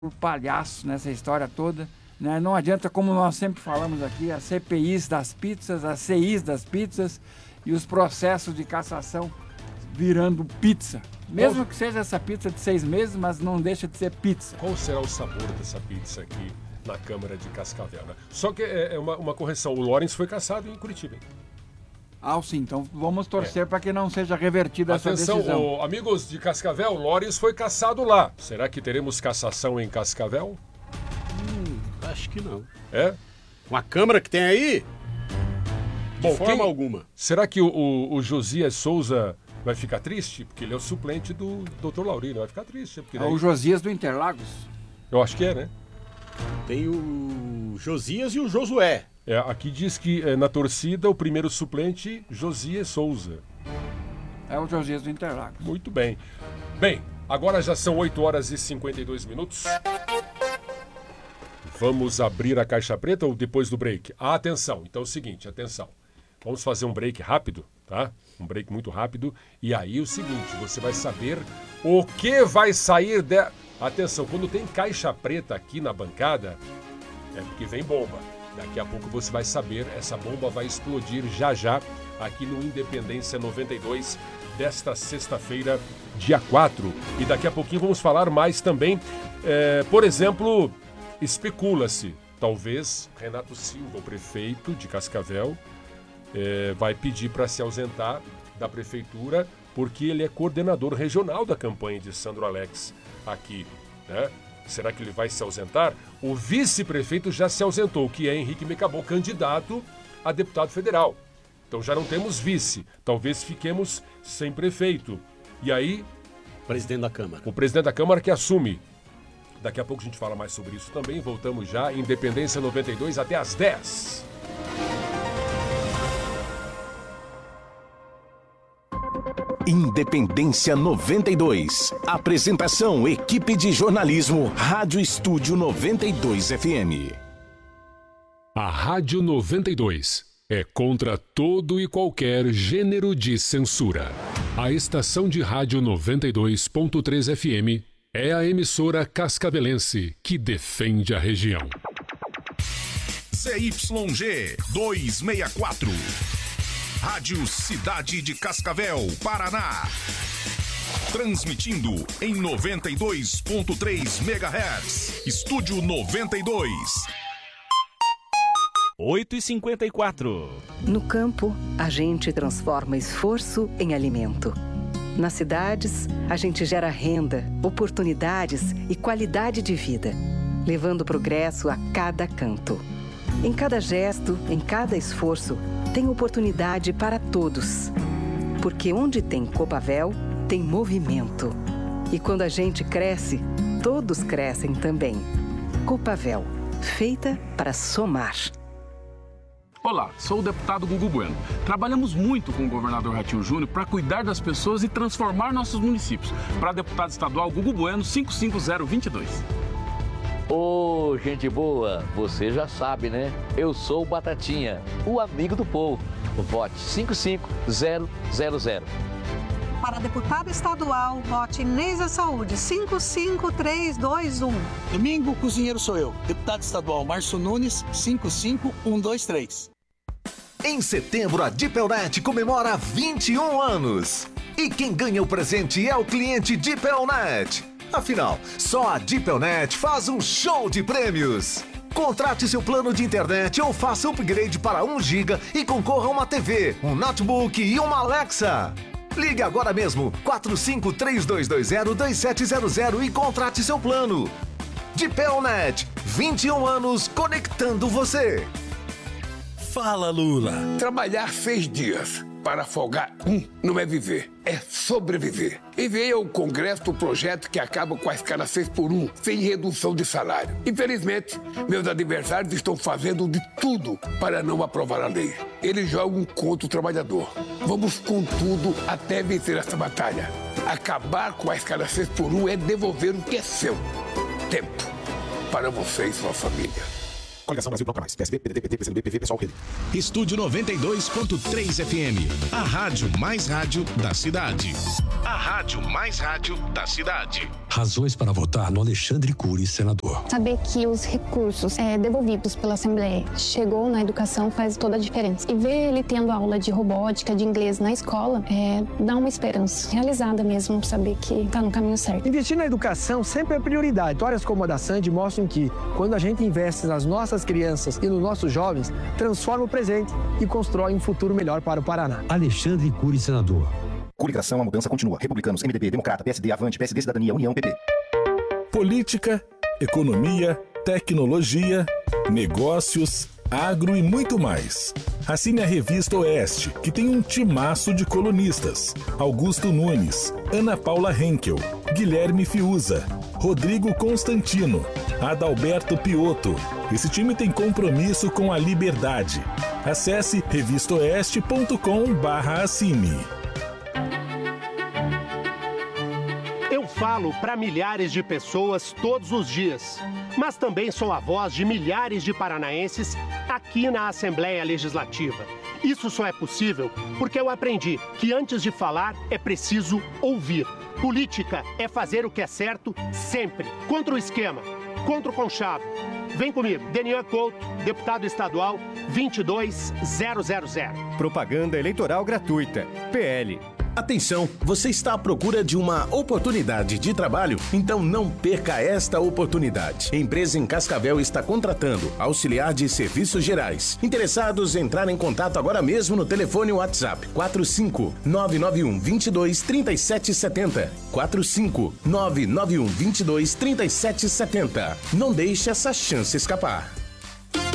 por palhaço nessa história toda, né? Não adianta, como nós sempre falamos aqui, as CPIs das pizzas, as CIs das pizzas e os processos de cassação virando pizza. Mesmo que seja essa pizza de 6 meses, mas não deixa de ser pizza. Qual será o sabor dessa pizza aqui na Câmara de Cascavel, né? Só que é uma correção, o Lawrence foi cassado em Curitiba, hein? Sim, então vamos torcer para que não seja revertida essa decisão. Atenção, amigos de Cascavel, o Lawrence foi cassado lá. Será que teremos cassação em Cascavel? Acho que não. É? Com a Câmara que tem aí? De forma alguma. Será que o Josias Souza vai ficar triste? Porque ele é o suplente do Dr. Laurino. Vai ficar triste. Porque o Josias do Interlagos? Eu acho que é, né? Tem o Josias e o Josué. Aqui diz que na torcida o primeiro suplente, Josias Souza. É o Josias do Interlagos. Muito bem. Bem, agora já são 8 horas e 52 minutos. Vamos abrir a caixa preta ou depois do break? Atenção, então é o seguinte, atenção. Vamos fazer um break rápido, tá? Um break muito rápido. E aí o seguinte, você vai saber o que vai sair de... Atenção, quando tem caixa preta aqui na bancada, é porque vem bomba. Daqui a pouco você vai saber, essa bomba vai explodir já já aqui no Independência 92 desta sexta-feira, dia 4. E daqui a pouquinho vamos falar mais também, por exemplo, especula-se, talvez Renato Silva, o prefeito de Cascavel, vai pedir para se ausentar da prefeitura porque ele é coordenador regional da campanha de Sandro Alex aqui, né? Será que ele vai se ausentar? O vice-prefeito já se ausentou, que é Henrique Mecabou, candidato a deputado federal. Então já não temos vice. Talvez fiquemos sem prefeito. E aí... Presidente da Câmara. O presidente da Câmara que assume. Daqui a pouco a gente fala mais sobre isso também. Voltamos já. Independência 92 até às 10. Independência 92. Apresentação: equipe de jornalismo Rádio Estúdio 92 FM. A Rádio 92 é contra todo e qualquer gênero de censura. A estação de rádio 92.3 FM é a emissora cascavelense que defende a região. CYG 264. Rádio Cidade de Cascavel, Paraná. Transmitindo em 92.3 MHz. Estúdio 92. 8h54. No campo, a gente transforma esforço em alimento. Nas cidades, a gente gera renda, oportunidades e qualidade de vida, levando progresso a cada canto. Em cada gesto, em cada esforço, tem oportunidade para todos. Porque onde tem Copavel, tem movimento. E quando a gente cresce, todos crescem também. Copavel, feita para somar. Olá, sou o deputado Gugu Bueno. Trabalhamos muito com o governador Ratinho Júnior para cuidar das pessoas e transformar nossos municípios. Para deputado estadual Gugu Bueno, 55022. Ô, gente boa, você já sabe, né? Eu sou o Batatinha, o amigo do povo. Vote 55000. Para deputado estadual, vote Neisa Saúde, 55321. Domingo, cozinheiro sou eu. Deputado estadual Márcio Nunes, 55123. Em setembro, a Dipelnet comemora 21 anos. E quem ganha o presente é o cliente Dipelnet. Afinal, só a Dipelnet faz um show de prêmios. Contrate seu plano de internet ou faça upgrade para 1 GB e concorra a uma TV, um notebook e uma Alexa. Ligue agora mesmo, 4532202700 e contrate seu plano. Dipelnet, 21 anos conectando você. Fala, Lula. Trabalhar 6 dias para folgar não é viver, é sobreviver. Enviei ao Congresso o projeto que acaba com a escala 6x1, sem redução de salário. Infelizmente, meus adversários estão fazendo de tudo para não aprovar a lei. Eles jogam contra o trabalhador. Vamos com tudo até vencer essa batalha. Acabar com a escala 6x1 é devolver o que é seu. Tempo para você e sua família. Coligação Brasil Bloco Mais. PSB, PDT, PT, PCdoB, PV, Pessoal, Rede. Estúdio 92.3 FM. A rádio mais rádio da cidade. A rádio mais rádio da cidade. Razões para votar no Alexandre Cury, senador. Saber que os recursos devolvidos pela Assembleia chegou na educação faz toda a diferença. E ver ele tendo aula de robótica, de inglês na escola, dá uma esperança realizada mesmo, saber que está no caminho certo. Investir na educação sempre é prioridade. Histórias como a da Sandy mostram que, quando a gente investe nas nossas crianças e nos nossos jovens, transforma o presente e constrói um futuro melhor para o Paraná. Alexandre Cury, senador. Coligação, a mudança continua. Republicanos, MDB, Democrata, PSD, Avante, PSD, Cidadania, União, PP. Política, economia, tecnologia, negócios, agro e muito mais. Assine a Revista Oeste, que tem um timaço de colunistas. Augusto Nunes, Ana Paula Henkel, Guilherme Fiuza, Rodrigo Constantino, Adalberto Piotto. Esse time tem compromisso com a liberdade. Acesse revistaoeste.com/assine. Eu falo para milhares de pessoas todos os dias, mas também sou a voz de milhares de paranaenses aqui na Assembleia Legislativa. Isso só é possível porque eu aprendi que antes de falar é preciso ouvir. Política é fazer o que é certo sempre. Contra o esquema, contra o conchavo. Vem comigo, Denian Couto, deputado estadual 22000. Propaganda eleitoral gratuita. PL. Atenção, você está à procura de uma oportunidade de trabalho? Então não perca esta oportunidade. A empresa em Cascavel está contratando auxiliar de serviços gerais. Interessados, entrar em contato agora mesmo no telefone WhatsApp 45991223770. 45991223770. Não deixe essa chance escapar.